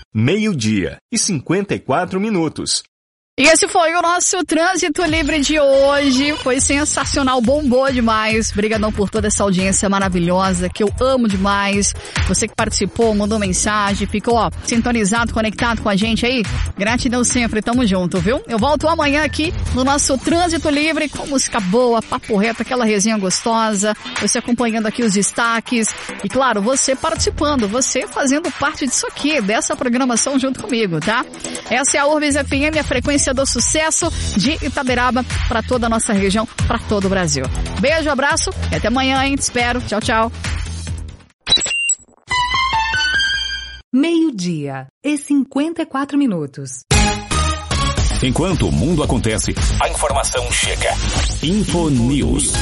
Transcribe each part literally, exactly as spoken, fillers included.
Meio-dia e cinquenta e quatro minutos. E esse foi o nosso Trânsito Livre de hoje. Foi sensacional, bombou demais. Obrigadão por toda essa audiência maravilhosa, que eu amo demais. Você que participou, mandou mensagem, ficou, ó, sintonizado, conectado com a gente aí. Gratidão sempre, tamo junto, viu? Eu volto amanhã aqui no nosso Trânsito Livre com música boa, papo reto, aquela resenha gostosa. Você acompanhando aqui os destaques. E claro, você participando, você fazendo parte disso aqui, dessa programação junto comigo, tá? Essa é a Urbis F M, a frequência do sucesso de Itaberaba para toda a nossa região, para todo o Brasil. Beijo, abraço e até amanhã, hein? Te espero. Tchau, tchau. Meio-dia e cinquenta e quatro minutos. Enquanto o mundo acontece, a informação chega. Infonews.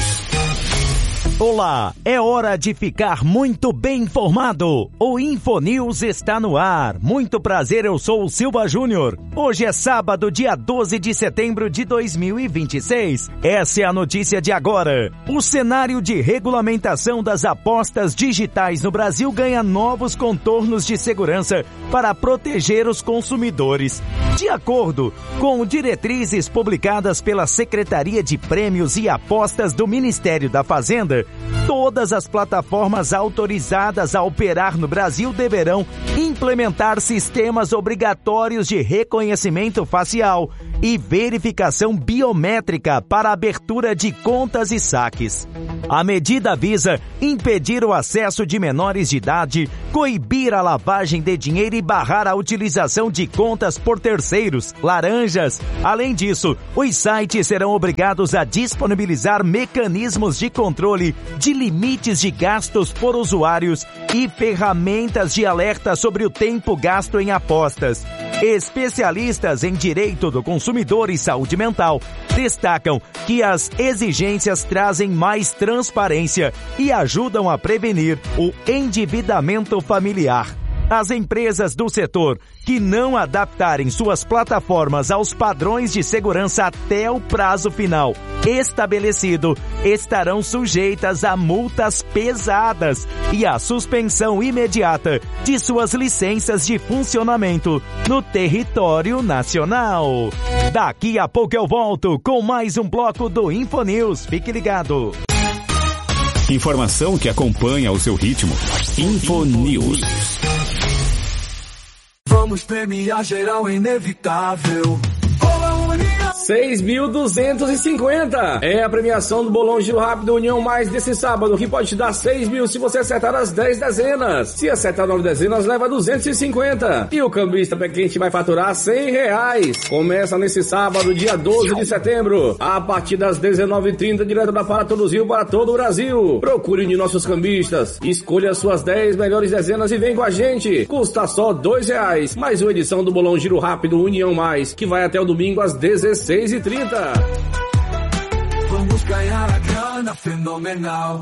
Olá, é hora de ficar muito bem informado. O Infonews está no ar. Muito prazer, eu sou o Silva Júnior. Hoje é sábado, dia doze de setembro de dois mil e vinte e seis. Essa é a notícia de agora. O cenário de regulamentação das apostas digitais no Brasil ganha novos contornos de segurança para proteger os consumidores. De acordo com diretrizes publicadas pela Secretaria de Prêmios e Apostas do Ministério da Fazenda, todas as plataformas autorizadas a operar no Brasil deverão implementar sistemas obrigatórios de reconhecimento facial e verificação biométrica para abertura de contas e saques. A medida visa impedir o acesso de menores de idade, coibir a lavagem de dinheiro e barrar a utilização de contas por terceiros, laranjas. Além disso, os sites serão obrigados a disponibilizar mecanismos de controle de limites de gastos por usuários e ferramentas de alerta sobre o tempo gasto em apostas. Especialistas em direito do consumidor e saúde mental destacam que as exigências trazem mais transparência e ajudam a prevenir o endividamento familiar. As empresas do setor que não adaptarem suas plataformas aos padrões de segurança até o prazo final estabelecido estarão sujeitas a multas pesadas e a suspensão imediata de suas licenças de funcionamento no território nacional. Daqui a pouco eu volto com mais um bloco do Infonews. Fique ligado. Informação que acompanha o seu ritmo. Infonews. Vamos premiar geral, é inevitável. seis mil duzentos e cinquenta é a premiação do Bolão Giro Rápido União Mais desse sábado, que pode te dar seis mil se você acertar as dez dezenas. Se acertar nove dezenas, leva duzentos e cinquenta. E o cambista pé quente vai faturar cem reais. Começa nesse sábado, dia doze de setembro, a partir das dezenove e trinta, direto da Para Todos Rio para todo o Brasil. Procure um de nossos cambistas, escolha as suas dez melhores dezenas e vem com a gente. Custa só dois reais. Mais uma edição do Bolão Giro Rápido União Mais, que vai até o domingo às dezesseis e trinta. Vamos ganhar a grana fenomenal.